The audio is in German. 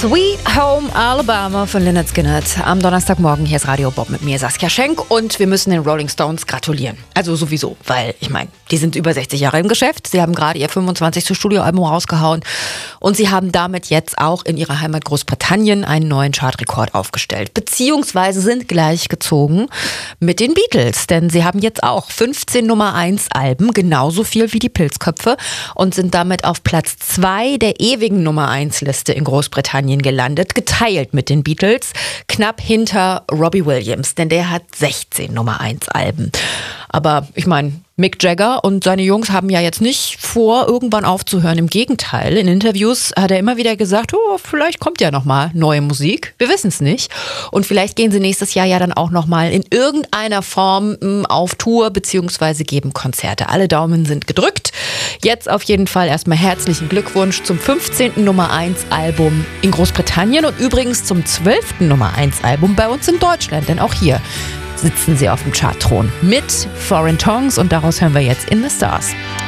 Sweet Home Alabama von Lynyrd Skynyrd. Am Donnerstagmorgen, hier ist Radio Bob mit mir, Saskia Schenk, und wir müssen den Rolling Stones gratulieren. Also sowieso, weil, ich meine, die sind über 60 Jahre im Geschäft. Sie haben gerade ihr 25. Studioalbum rausgehauen und sie haben damit jetzt auch in ihrer Heimat Großbritannien einen neuen Chartrekord aufgestellt. Beziehungsweise sind gleichgezogen mit den Beatles, denn sie haben jetzt auch 15 Nummer-1-Alben, genauso viel wie die Pilzköpfe, und sind damit auf Platz 2 der ewigen Nummer-1-Liste in Großbritannien gelandet, geteilt mit den Beatles, knapp hinter Robbie Williams, denn der hat 16 Nummer-1-Alben. Aber ich meine, Mick Jagger und seine Jungs haben ja jetzt nicht vor, irgendwann aufzuhören. Im Gegenteil, in Interviews hat er immer wieder gesagt, oh, vielleicht kommt ja nochmal neue Musik. Wir wissen es nicht. Und vielleicht gehen sie nächstes Jahr ja dann auch nochmal in irgendeiner Form auf Tour bzw. geben Konzerte. Alle Daumen sind gedrückt. Jetzt auf jeden Fall erstmal herzlichen Glückwunsch zum 15. Nummer-1-Album in Großbritannien und übrigens zum 12. Nummer-1-Album bei uns in Deutschland. Denn auch hier sitzen sie auf dem Chartthron mit Foreign Tongues und daraus hören wir jetzt In the Stars.